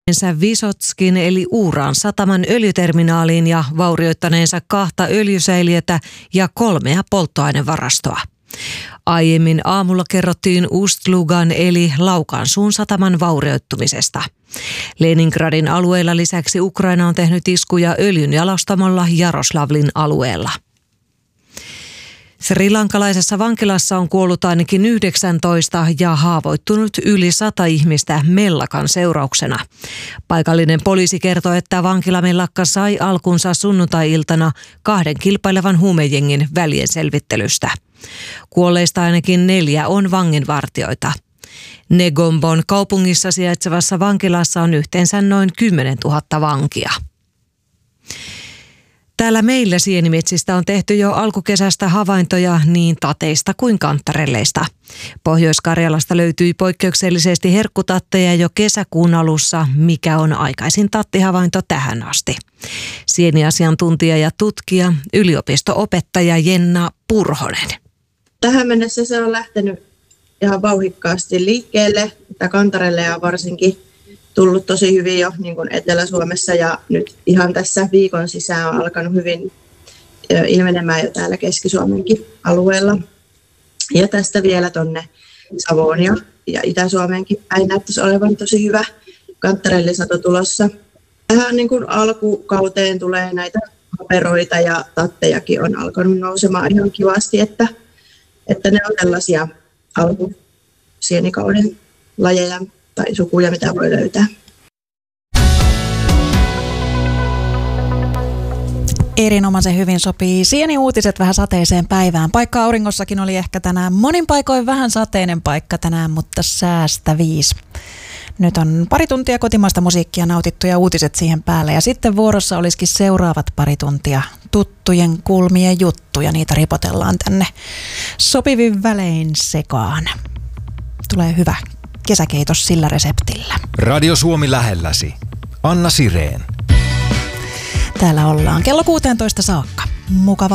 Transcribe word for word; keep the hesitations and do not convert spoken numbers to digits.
Visotskin eli Uuraan sataman öljyterminaaliin ja vaurioittaneensa kahta öljysäiliötä ja kolmea polttoainevarastoa. Aiemmin aamulla kerrottiin Ust-Lugan eli Laukansuun sataman vaurioittumisesta. Leningradin alueella lisäksi Ukraina on tehnyt iskuja öljyn jalostamolla Jaroslavlin alueella. Srilankalaisessa vankilassa on kuollut ainakin yhdeksäntoista ja haavoittunut yli sata ihmistä mellakan seurauksena. Paikallinen poliisi kertoi, että vankilamellakka sai alkunsa sunnuntai-iltana kahden kilpailevan huumejengin välienselvittelystä. Kuolleista ainakin neljä on vanginvartijoita. Negombon kaupungissa sijaitsevassa vankilassa on yhteensä noin kymmenen tuhatta vankia. Täällä meillä sienimetsistä on tehty jo alkukesästä havaintoja niin tateista kuin kantarelleista. Pohjois-Karjalasta löytyi poikkeuksellisesti herkkutatteja jo kesäkuun alussa, mikä on aikaisin tattihavainto tähän asti. Sieniasiantuntija ja tutkija, yliopisto-opettaja Jenna Purhonen. Tähän mennessä se on lähtenyt ihan vauhikkaasti liikkeelle, että kantarelleja on varsinkin tullut tosi hyvin jo niin kuin Etelä-Suomessa ja nyt ihan tässä viikon sisään on alkanut hyvin ilmenemään jo täällä Keski-Suomenkin alueella. Ja tästä vielä tuonne Savoon ja, ja Itä-Suomeenkin päin näyttäisi olevan tosi hyvä kantarellisato tulossa. Tähän niin kuin alkukauteen tulee näitä haperoita ja tattejakin on alkanut nousemaan ihan kivasti, että, että ne on sellaisia alkusienikauden lajeja tai sukuja, mitä voi löytää. Erinomaisen hyvin sopii sieniuutiset vähän sateiseen päivään. Paikka aurinkossakin oli ehkä tänään monin paikoin vähän sateinen paikka tänään, mutta säästä viisi. Nyt on pari tuntia kotimaista musiikkia nautittu ja uutiset siihen päälle. Ja sitten vuorossa olisikin seuraavat pari tuntia tuttujen kulmien juttuja. Niitä ripotellaan tänne sopivin välein sekaan. Tulee hyvä kesäkeitos sillä reseptillä. Radio Suomi lähelläsi. Anna Sireen. Täällä ollaan kello kuusitoista saakka. Mukava